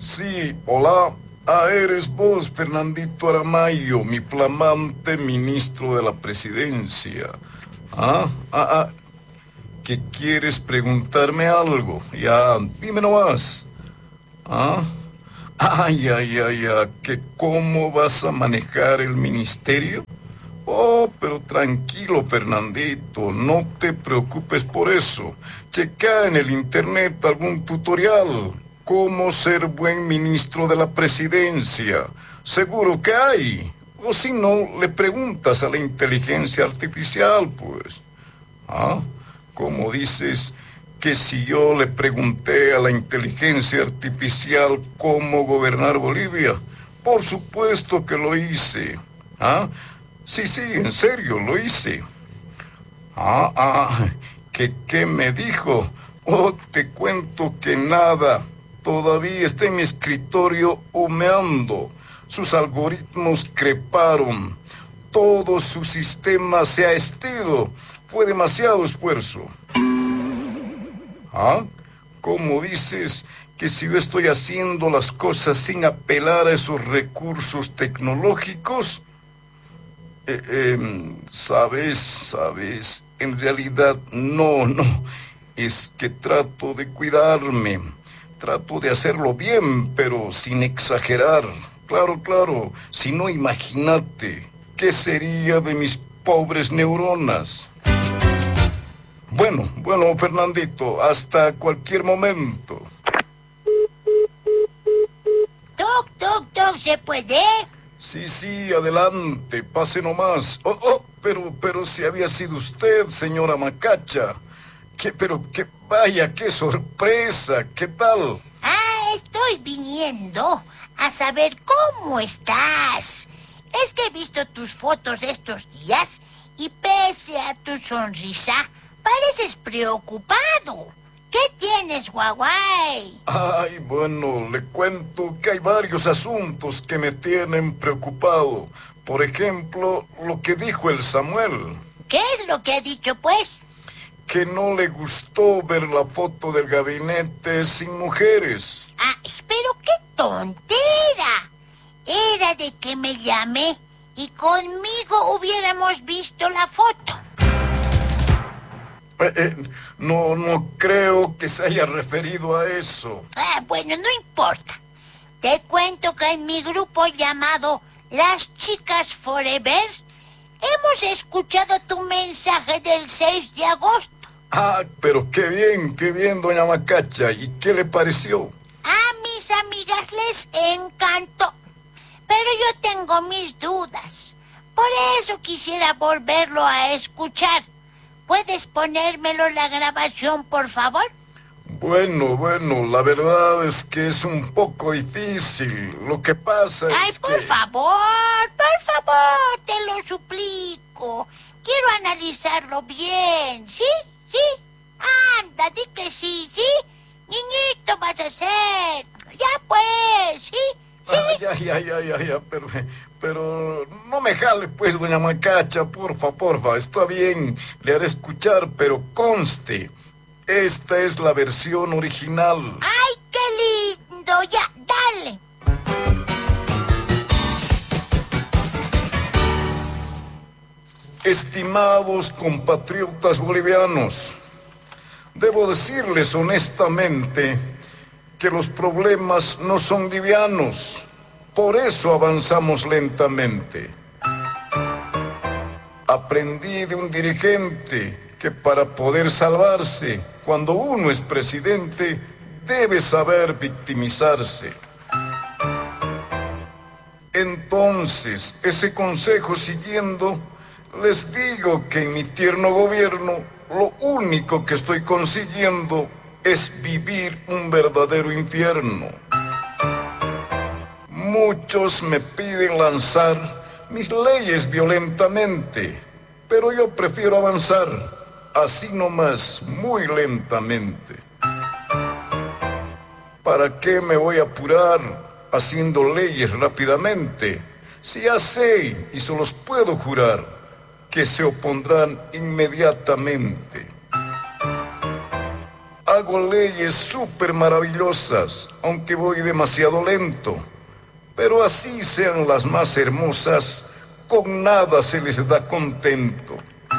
Sí, hola. Eres vos, Fernandito Aramayo, mi flamante ministro de la presidencia. Ah, ah, ah, ¿qué quieres preguntarme algo? Ya, dime nomás. Ah, que cómo vas a manejar el ministerio. Oh, pero tranquilo, Fernandito, no te preocupes por eso. Checa en el internet algún tutorial. ¿Cómo ser buen ministro de la presidencia? Seguro que hay. O si no, le preguntas a la inteligencia artificial, pues. ¿Ah? ¿Cómo dices que si yo le pregunté a la inteligencia artificial cómo gobernar Bolivia? Por supuesto que lo hice. ¿Ah? Sí, sí, en serio, lo hice. Ah, ah, ¿qué me dijo? Oh, te cuento que nada. Todavía está en mi escritorio humeando. Sus algoritmos creparon. Todo su sistema se ha estido. Fue demasiado esfuerzo. ¿Ah? ¿Cómo dices que si yo estoy haciendo las cosas sin apelar a esos recursos tecnológicos? Sabes, en realidad no, es que trato de cuidarme, trato de hacerlo bien, pero sin exagerar. Claro, si no, imagínate, ¿qué sería de mis pobres neuronas? Bueno, Fernandito, hasta cualquier momento. Toc, ¿se puede? Sí, adelante, pase nomás. Pero si había sido usted, señora Macacha. Vaya, qué sorpresa, ¿qué tal? Estoy viniendo a saber cómo estás. Es que he visto tus fotos estos días y pese a tu sonrisa, pareces preocupado. ¿Qué tienes, Guaguay? Ay, bueno, le cuento que hay varios asuntos que me tienen preocupado. Por ejemplo, lo que dijo el Samuel, ¿Qué es lo que ha dicho, pues? que no le gustó ver la foto del gabinete sin mujeres. Pero qué tontera. Era de que me llamé y conmigo hubiéramos visto la foto. No creo que se haya referido a eso. Bueno, no importa. Te cuento que en mi grupo llamado Las Chicas Forever hemos escuchado tu mensaje del 6 de agosto. Pero qué bien, doña Macacha. ¿Y qué le pareció? A mis amigas les encantó, pero yo tengo mis dudas. Por eso quisiera volverlo a escuchar. ¿Puedes ponérmelo la grabación, por favor? Bueno, la verdad es que es un poco difícil. Lo que pasa es por que... favor, te lo suplico. Quiero analizarlo bien, ¿sí? Anda, di que sí. Niñito vas a ser. Ya pues, ¿sí? Ya, pero no me jale pues, doña Macacha, porfa, está bien, le haré escuchar, pero conste, esta es la versión original. ¡Ay, qué lindo! Ya, dale. Estimados compatriotas bolivianos, debo decirles honestamente que los problemas no son livianos, por eso avanzamos lentamente. Aprendí de un dirigente que para poder salvarse, cuando uno es presidente, debe saber victimizarse. Entonces, ese consejo siguiendo, les digo que en mi tierno gobierno, lo único que estoy consiguiendo es vivir un verdadero infierno. Muchos me piden lanzar mis leyes violentamente, pero yo prefiero avanzar, así nomás, muy lentamente. ¿Para qué me voy a apurar haciendo leyes rápidamente? Si ya sé, y se los puedo jurar, que se opondrán inmediatamente. hago leyes súper maravillosas, aunque voy demasiado lento. Pero así sean las más hermosas, con nada se les da contento.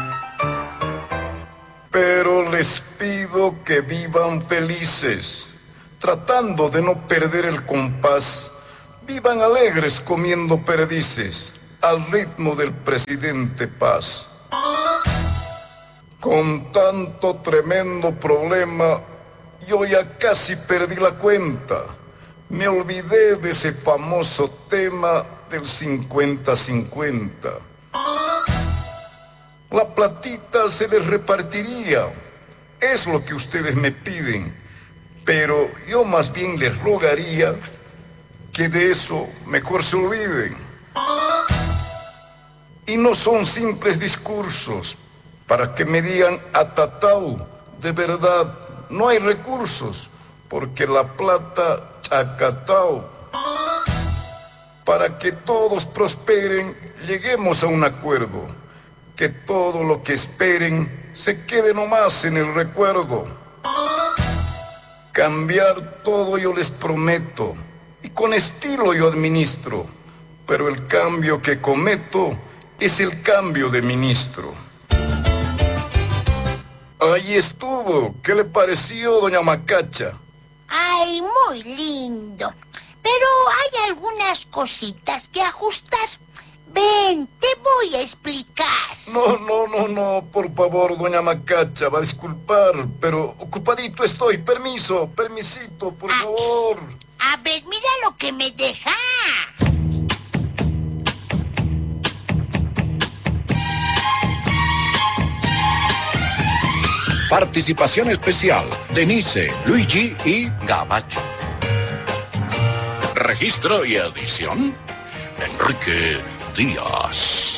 Pero les pido que vivan felices, tratando de no perder el compás. Vivan alegres comiendo perdices, al ritmo del presidente Paz. Con tanto tremendo problema, yo ya casi perdí la cuenta. Me olvidé de ese famoso tema del 50-50. La platita se les repartiría, es lo que ustedes me piden, pero yo más bien les rogaría que de eso mejor se olviden. Y no son simples discursos para que me digan atatau, de verdad no hay recursos, porque la plata chacatao. Para que todos prosperen, lleguemos a un acuerdo, que todo lo que esperen se quede nomás en el recuerdo. Cambiar todo yo les prometo, y con estilo yo administro, pero el cambio que cometo es el cambio de ministro. Ahí estuvo, ¿qué le pareció, doña Macacha? Ay, muy lindo. Pero hay algunas cositas que ajustar. Ven, te voy a explicar. No, por favor, doña Macacha, va a disculpar, pero ocupadito estoy. Permisito, por favor. A ver, mira lo que me deja. Participación especial, Denise, Luigi y Gabacho. Registro y edición, Enrique Díaz.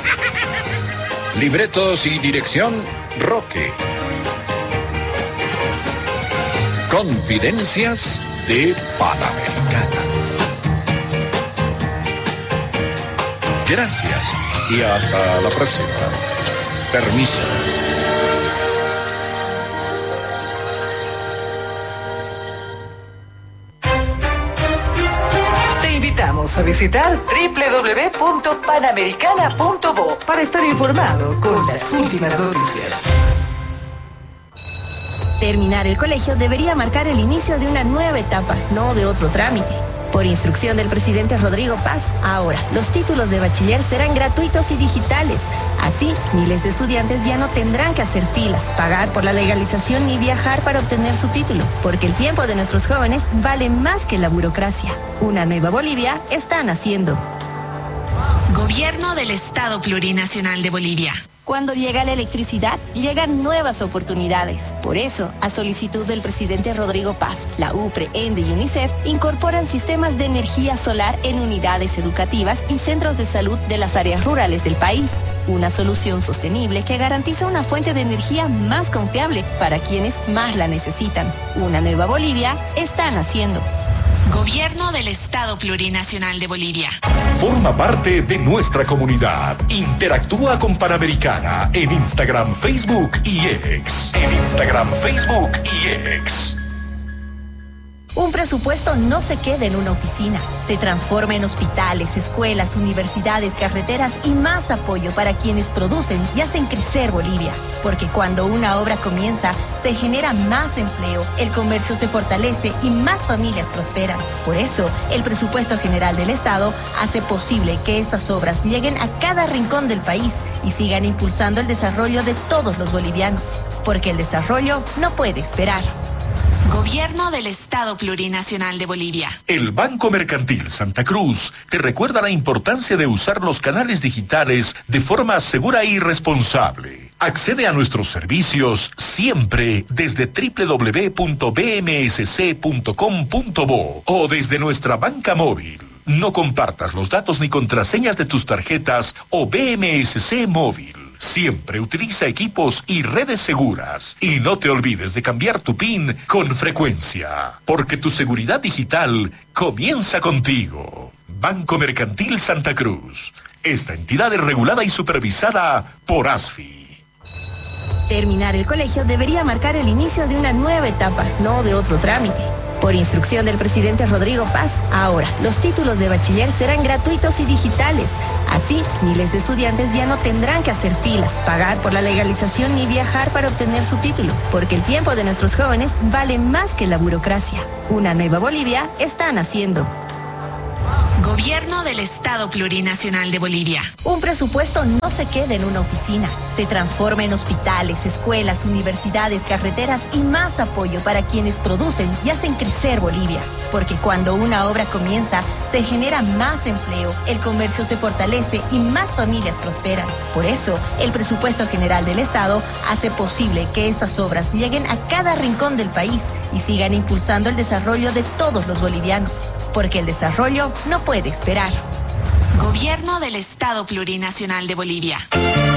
Libretos y dirección, Roque. Confidencias de Panamericana. Gracias y hasta la próxima. Permiso. Invitamos a visitar www.panamericana.bo para estar informado con las últimas noticias. Terminar el colegio debería marcar el inicio de una nueva etapa, no de otro trámite. Por instrucción del presidente Rodrigo Paz, ahora los títulos de bachiller serán gratuitos y digitales. Así, miles de estudiantes ya no tendrán que hacer filas, pagar por la legalización ni viajar para obtener su título, porque el tiempo de nuestros jóvenes vale más que la burocracia. Una nueva Bolivia está naciendo. Gobierno del Estado Plurinacional de Bolivia. Cuando llega la electricidad, llegan nuevas oportunidades. Por eso, a solicitud del presidente Rodrigo Paz, la UPRE, ENDE y UNICEF incorporan sistemas de energía solar en unidades educativas y centros de salud de las áreas rurales del país. Una solución sostenible que garantiza una fuente de energía más confiable para quienes más la necesitan. Una nueva Bolivia está naciendo. Gobierno del Estado Plurinacional de Bolivia. Forma parte de nuestra comunidad. Interactúa con Panamericana en Instagram, Facebook y X. Un presupuesto no se queda en una oficina, se transforma en hospitales, escuelas, universidades, carreteras y más apoyo para quienes producen y hacen crecer Bolivia. Porque cuando una obra comienza, se genera más empleo, el comercio se fortalece y más familias prosperan. Por eso, el presupuesto general del Estado hace posible que estas obras lleguen a cada rincón del país y sigan impulsando el desarrollo de todos los bolivianos. Porque el desarrollo no puede esperar. Gobierno del Estado Plurinacional de Bolivia. El Banco Mercantil Santa Cruz te recuerda la importancia de usar los canales digitales de forma segura y responsable. Accede a nuestros servicios siempre desde www.bmsc.com.bo o desde nuestra banca móvil. No compartas los datos ni contraseñas de tus tarjetas o BMSC móvil. Siempre utiliza equipos y redes seguras. Y no te olvides de cambiar tu PIN con frecuencia, porque tu seguridad digital comienza contigo. Banco Mercantil Santa Cruz. Esta entidad es regulada y supervisada por ASFI. Terminar el colegio debería marcar el inicio de una nueva etapa, no de otro trámite. Por instrucción del presidente Rodrigo Paz, ahora los títulos de bachiller serán gratuitos y digitales. Así, miles de estudiantes ya no tendrán que hacer filas, pagar por la legalización ni viajar para obtener su título, porque el tiempo de nuestros jóvenes vale más que la burocracia. Una nueva Bolivia está naciendo. Gobierno del Estado Plurinacional de Bolivia. Un presupuesto no se queda en una oficina, se transforma en hospitales, escuelas, universidades, carreteras y más apoyo para quienes producen y hacen crecer Bolivia. Porque cuando una obra comienza, se genera más empleo, el comercio se fortalece y más familias prosperan. Por eso, el presupuesto general del Estado hace posible que estas obras lleguen a cada rincón del país y sigan impulsando el desarrollo de todos los bolivianos. Porque el desarrollo no puede esperar. Gobierno del Estado Plurinacional de Bolivia.